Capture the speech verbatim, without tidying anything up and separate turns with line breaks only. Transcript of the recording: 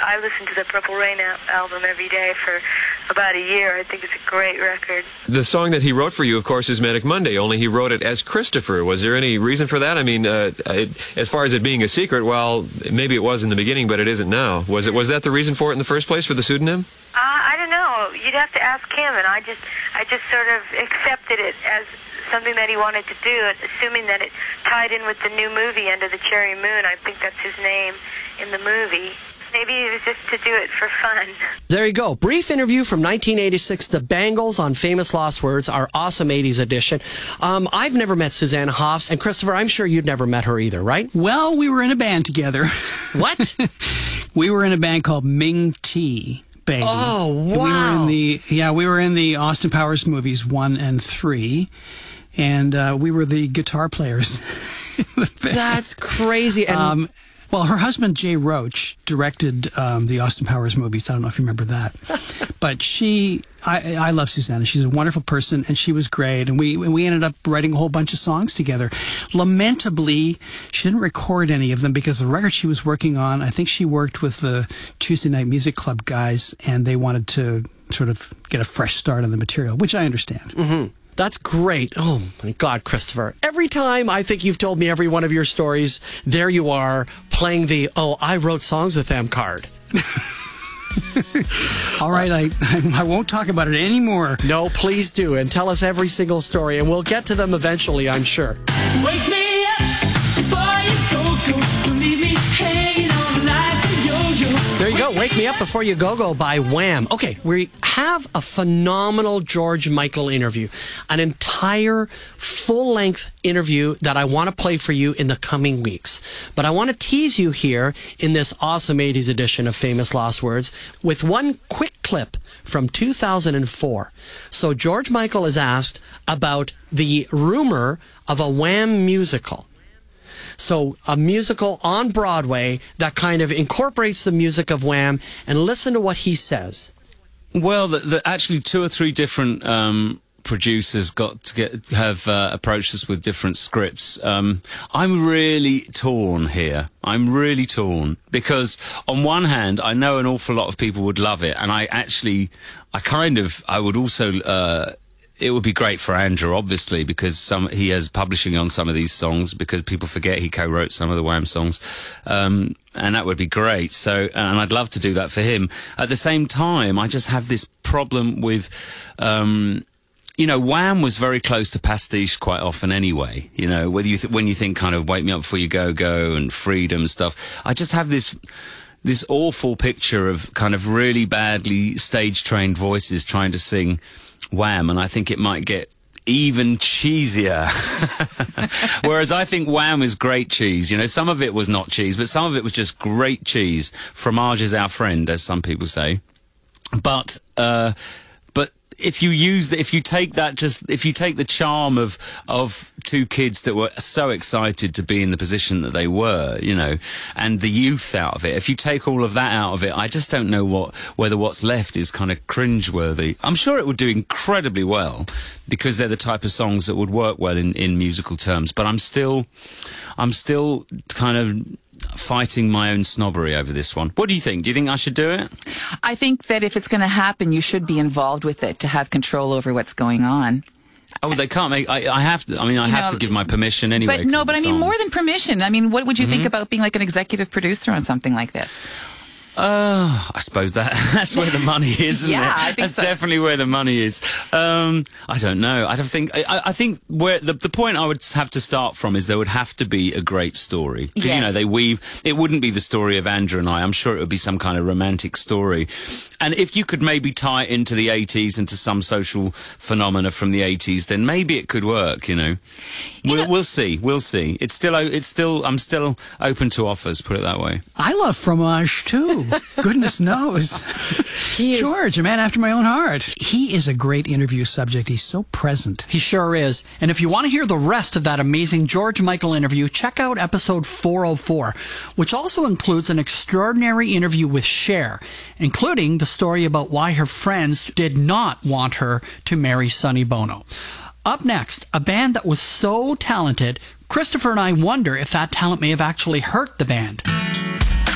I listen to the Purple Rain al- album every day for about a year. I think it's a great record.
The song that he wrote for you, of course, is Manic Monday, only he wrote it as Christopher. Was there any reason for that? I mean, uh, it, as far as it being a secret, well, maybe it was in the beginning, but it isn't now. Was it? Was that the reason for it in the first place, for the pseudonym?
Uh, I don't know. You'd have to ask him, and I just, I just sort of accepted it as something that he wanted to do, assuming that it tied in with the new movie, Under the Cherry Moon. I think that's his name in the movie. Maybe it was just to do it for fun.
There you go. Brief interview from nineteen eighty-six, The Bangles on Famous Lost Words, our awesome eighties edition. Um, I've never met Susanna Hoffs, and Christopher, I'm sure you'd never met her either, right?
Well, we were in a band together.
What?
We were in a band called Ming T. Baby.
Oh, wow.
We were in the, yeah, we were in the Austin Powers movies one and three. And uh, we were the guitar players in the band.
That's crazy. And
um, well, her husband, Jay Roach, directed um, the Austin Powers movies. I don't know if you remember that. But she, I, I love Susanna. She's a wonderful person, and she was great. And we we ended up writing a whole bunch of songs together. Lamentably, she didn't record any of them because the record she was working on, I think she worked with the Tuesday Night Music Club guys, and they wanted to sort of get a fresh start on the material, which I understand.
Mm-hmm. That's great. Oh, my God, Christopher. Every time I think you've told me every one of your stories, there you are playing the, oh, I wrote songs with them card.
All right, I, I won't talk about it anymore.
No, please do, and tell us every single story, and we'll get to them eventually, I'm sure.
Wake me up before you go, go. Don't leave me hanging on like a yo-yo.
There you go. Wake Me Up Before You Go Go by Wham. Okay, we have a phenomenal George Michael interview, an entire full-length interview that I want to play for you in the coming weeks. But I want to tease you here in this awesome eighties edition of Famous Lost Words with one quick clip from two thousand four. So George Michael is asked about the rumor of a Wham musical. So a musical on Broadway that kind of incorporates the music of Wham, and listen to what he says.
Well, the, the, actually two or three different um, producers got to get have uh, approached us with different scripts. Um, I'm really torn here. I'm really torn because on one hand, I know an awful lot of people would love it, and I actually, I kind of, I would also. Uh, It would be great for Andrew, obviously, because some he has publishing on some of these songs, because people forget he co-wrote some of the Wham songs, um, and that would be great. So, and I'd love to do that for him. At the same time, I just have this problem with, um, you know, Wham was very close to pastiche quite often anyway. You know, whether you th when you think kind of Wake Me Up Before You Go Go and Freedom and stuff, I just have this. This awful picture of kind of really badly stage-trained voices trying to sing Wham, and I think it might get even cheesier. Whereas I think Wham is great cheese. You know, some of it was not cheese, but some of it was just great cheese. Fromage is our friend, as some people say. But, uh, but if you use the, if you take that just, if you take the charm of, of two kids that were so excited to be in the position that they were, you know, and the youth out of it, if you take all of that out of it, I just don't know what, whether what's left is kind of cringeworthy. I'm sure it would do incredibly well because they're the type of songs that would work well in, in musical terms, but I'm still, I'm still kind of fighting my own snobbery over this one. What do you think? Do you think I should do it?
I think that if it's going to happen, you should be involved with it to have control over what's going on.
Oh, they can't make. I, I have to. I mean, I
You
have
know,
to give my permission anyway.
But no, but I mean,
songs.
more than permission. I mean, what would you
Mm-hmm.
think about being like an executive producer on something like this?
Uh, I suppose that that's where the money is, isn't
Yeah,
it?
I think
that's
so.
definitely where the money is. Um, I don't know. I don't think. I, I think where the the point I would have to start from is there would have to be a great story because you
Yes.
know they weave. It wouldn't be the story of Andrew and I. I'm sure it would be some kind of romantic story. And if you could maybe tie it into the eighties and to some social phenomena from the eighties, then maybe it could work. You know,
You
we'll
know-
we'll see. We'll see. It's still. It's still. I'm still open to offers. Put it that way.
I love fromage, too. Goodness knows.
He is,
George, a man after my own heart. He is a great interview subject. He's so present.
He sure is. And if you want to hear the rest of that amazing George Michael interview, check out episode four oh four, which also includes an extraordinary interview with Cher, including the story about why her friends did not want her to marry Sonny Bono. Up next, a band that was so talented, Christopher and I wonder if that talent may have actually hurt the band.